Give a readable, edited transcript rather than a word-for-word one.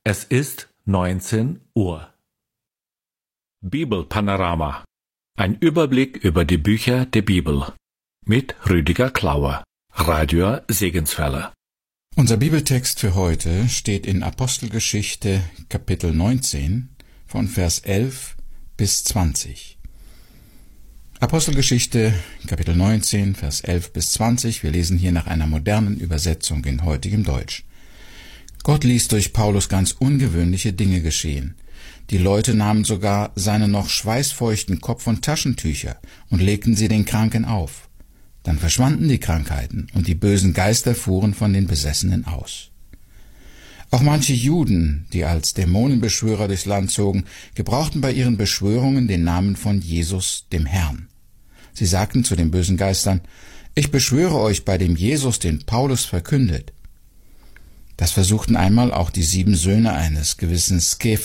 Es ist 19 Uhr. Bibelpanorama. Ein Überblick über die Bücher der Bibel. Mit Rüdiger Klauer, Radio Segenswelle. Unser Bibeltext für heute steht in Apostelgeschichte Kapitel 19 von Vers 11 bis 20. Apostelgeschichte Kapitel 19, Vers 11 bis 20. Wir lesen hier nach einer modernen Übersetzung in heutigem Deutsch. Gott ließ durch Paulus ganz ungewöhnliche Dinge geschehen. Die Leute nahmen sogar seinen noch schweißfeuchten Kopf und Taschentücher und legten sie den Kranken auf. Dann verschwanden die Krankheiten und die bösen Geister fuhren von den Besessenen aus. Auch manche Juden, die als Dämonenbeschwörer durchs Land zogen, gebrauchten bei ihren Beschwörungen den Namen von Jesus, dem Herrn. Sie sagten zu den bösen Geistern: Ich beschwöre euch bei dem Jesus, den Paulus verkündet. Das versuchten einmal auch die 7 Söhne eines gewissen Skeph